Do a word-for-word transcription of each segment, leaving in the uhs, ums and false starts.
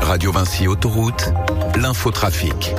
Radio Vinci Autoroute, l'infotrafic.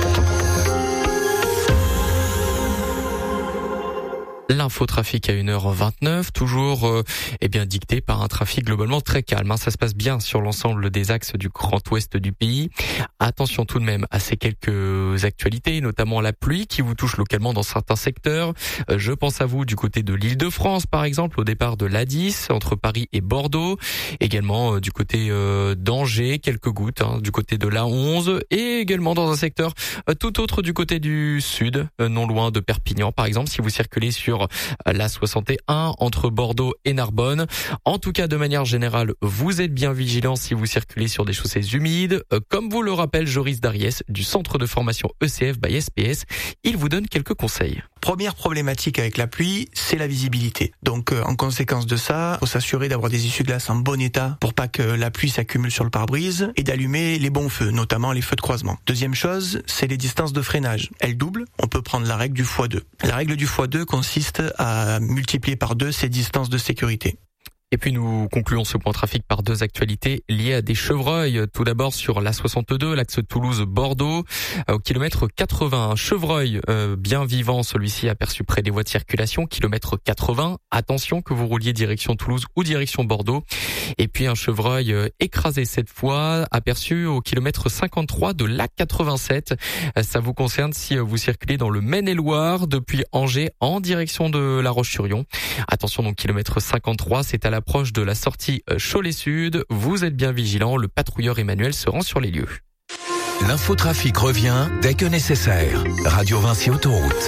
L'infotrafic à une heure vingt-neuf, toujours euh, eh bien dicté par un trafic globalement très calme. Hein. Ça se passe bien sur l'ensemble des axes du Grand Ouest du pays. Attention tout de même à ces quelques actualités, notamment la pluie qui vous touche localement dans certains secteurs. Euh, je pense à vous du côté de l'Île-de-France, par exemple, au départ de l'A dix, entre Paris et Bordeaux. Également euh, du côté euh, d'Angers, quelques gouttes, hein, du côté de l'A onze. Et également dans un secteur euh, tout autre du côté du sud, euh, non loin de Perpignan, par exemple, si vous circulez sur la soixante et un entre Bordeaux et Narbonne. En tout cas, de manière générale, vous êtes bien vigilants si vous circulez sur des chaussées humides. Comme vous le rappelle Joris Dariès du centre de formation E C F by S P S, il vous donne quelques conseils. Première problématique avec la pluie, c'est la visibilité. Donc euh, en conséquence de ça, il faut s'assurer d'avoir des essuie-glaces en bon état pour pas que la pluie s'accumule sur le pare-brise et d'allumer les bons feux, notamment les feux de croisement. Deuxième chose, c'est les distances de freinage. Elles doublent, on peut prendre la règle du fois deux. La règle du fois deux consiste à multiplier par deux ces distances de sécurité. Et puis nous concluons ce point trafic par deux actualités liées à des chevreuils. Tout d'abord sur l'A soixante-deux, l'axe Toulouse-Bordeaux, au kilomètre quatre-vingts. Un chevreuil euh, bien vivant, celui-ci aperçu près des voies de circulation, kilomètre quatre-vingts. Attention que vous rouliez direction Toulouse ou direction Bordeaux. Et puis un chevreuil euh, écrasé cette fois, aperçu au kilomètre cinquante-trois de l'A quatre-vingt-sept. Euh, ça vous concerne si euh, vous circulez dans le Maine-et-Loire depuis Angers en direction de La Roche-sur-Yon. Attention donc kilomètre cinquante-trois, c'est à l'approche de la sortie Cholet-Sud. Vous êtes bien vigilants, le patrouilleur Emmanuel se rend sur les lieux. L'infotrafic revient dès que nécessaire. Radio Vinci Autoroute.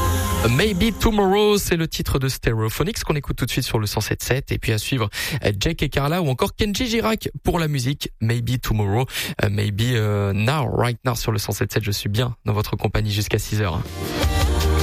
Maybe Tomorrow, c'est le titre de Stereophonics qu'on écoute tout de suite sur le cent sept sept. Et puis à suivre Jake et Carla ou encore Kenji Girac pour la musique Maybe Tomorrow, uh, Maybe uh, Now, Right Now sur le cent sept sept. Je suis bien dans votre compagnie jusqu'à six heures.